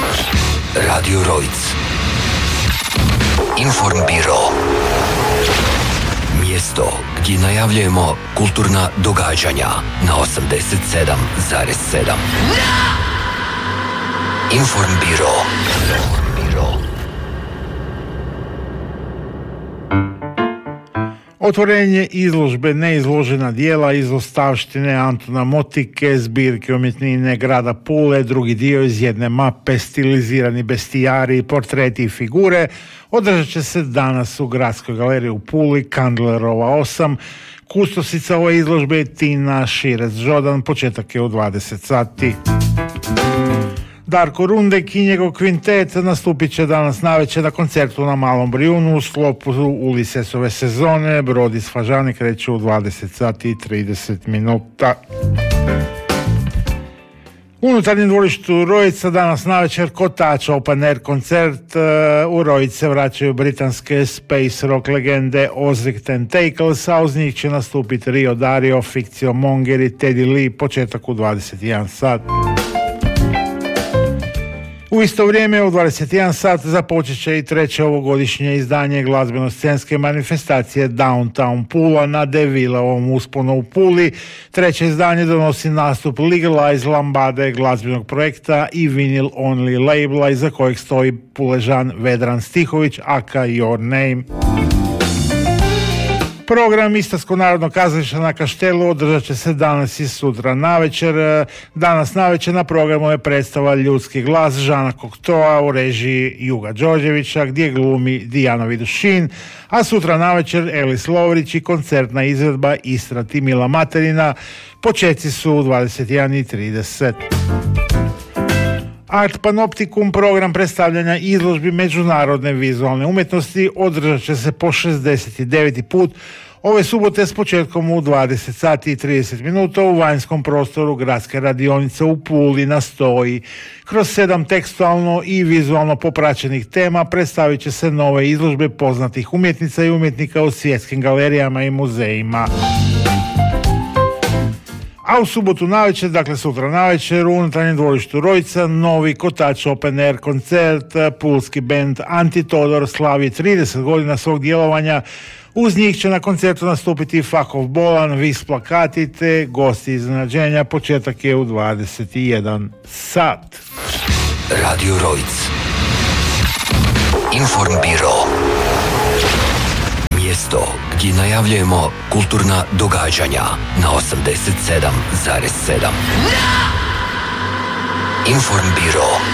Radio Rojc. Informbiro. Mjesto gdje najavljujemo kulturna događanja na 87,7. Informbiro. Otvorenje izložbe neizložena dijela iz ostavštine Antuna Motike, zbirke umjetnine grada Pule, drugi dio iz jedne mape, stilizirani bestijari, portreti i figure, održat će se danas u Gradskoj galeriji u Puli, Kandlerova 8. Kustosica ove izložbe je Tina Širec-Žodan, početak je u 20 sati. Darko Rundek i njegov kvintet nastupit će danas navečer na koncertu na Malom Brijunu u sklopu Ulisesove sezone. Brod iz Fažane kreće u 20 sati i 30 minuta. U unutarnjem dvorištu Rojca danas navečer kotača open air koncert. U Rojce se vraćaju britanske space rock legende Ozric Tentacles, a uz njih će nastupiti Rio Dario, Fikcio Monger i Teddy Lee, početak u 21 sat. U isto vrijeme u 21 sat započet će i treće ovogodišnje izdanje glazbeno-scenske manifestacije Downtown Pula na Devilovom usponu u Puli. Treće izdanje donosi nastup Legalize Lambade glazbenog projekta i Vinyl Only labela iza kojeg stoji Puležan Vedran Stihović aka Your Name. Program Istarskog narodnog kazališta na Kaštelu održat će se danas i sutra navečer. Danas navečer na programu je predstava Ljudski glas Žana Koktoa u režiji Juga Đorđevića gdje glumi Dijana Vidušin, a sutra navečer Elis Lovrić i koncertna izvedba Istra Timila Materina. Početci su u 21:30. Art Panoptikum, program predstavljanja izložbi međunarodne vizualne umjetnosti, održat će se po 69. put ove subote s početkom u 20 sati i 30 minuta u vanjskom prostoru Gradske radionice u Puli na Stoji. Kroz 7 tekstualno i vizualno popraćenih tema predstavit će se nove izložbe poznatih umjetnica i umjetnika u svjetskim galerijama i muzejima. A u subotu navečer, dakle sutra navečer, u unutarnjem dvorištu Rojca, novi kotač open air koncert, pulski bend Antitodor slavi 30 godina svog djelovanja. Uz njih će na koncertu nastupiti Fakov Bolan, Vis plakati te gosti iznenađenja. Početak je u 21 sat. Radio Rojc. Informbiro. Mjesto gdje najavljujemo kulturna događanja na 87,7. Informbiro.